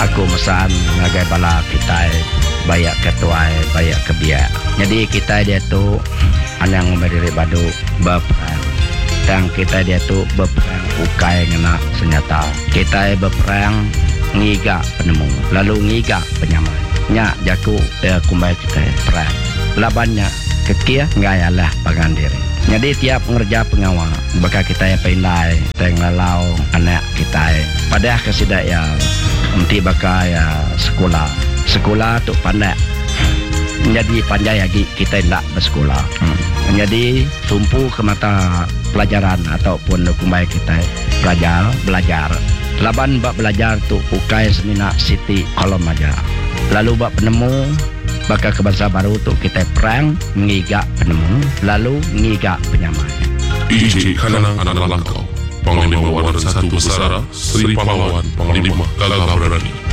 aku mesan ngagai bala kita bayak ketua bayak kebiak. Jadi kita dia tu anang berdiri badu berperang. Dan kita dia tu berperang ukai ngena senjata. Kita berperang ngiga penemu, lalu ngiga penyamai. Nya jaku kumbai kita perang. Labannya kekia ngayalah pangan diri. Jadi tiap ngerja pengawal bakal kita pilai teng lalau anak kita. Padahal kesidak ya mesti bakal ya sekolah tu pandai. Jadi pandai lagi kita tidak bersekolah. Jadi tumpu ke mata pelajaran ataupun kumbai kita belajar. Laban bak belajar tu ukai semina Siti kolom aja. Lalu bak penemu bakal ke bangsa baru tu kita perang ngigak penemu lalu ngigak penyamai. IJ Kanang Anak Langkau Panglima Waran 1 Pesara Sri Pahlawan Panglima Gagah Berani.